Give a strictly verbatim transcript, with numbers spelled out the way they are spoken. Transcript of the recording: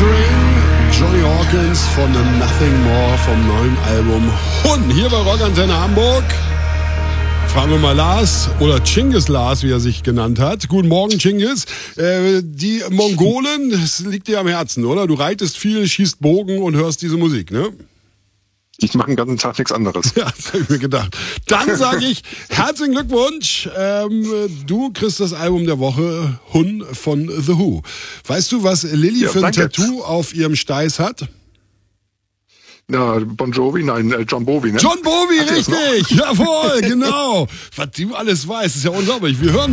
Johnny Hawkins von Nothing More vom neuen Album Hun. Hier bei Rockantenne Hamburg. Fragen wir mal Lars oder Chingis Lars, wie er sich genannt hat. Guten Morgen, Chingis. Äh, die Mongolen, das liegt dir am Herzen, oder? Du reitest viel, schießt Bogen und hörst diese Musik, ne? Ich mache den ganzen Tag nichts anderes. Ja, das habe ich mir gedacht. Dann sage ich herzlichen Glückwunsch. Ähm, du kriegst das Album der Woche Hun von The Who. Weißt du, was Lilly Ja, für ein danke. Tattoo auf ihrem Steiß hat? Ja, Bon Jovi, nein, äh, John Bovi, ne? John Bovi, Hat sie das noch? richtig. Jawohl, genau. Was du alles weißt, ist ja unglaublich. Wir hören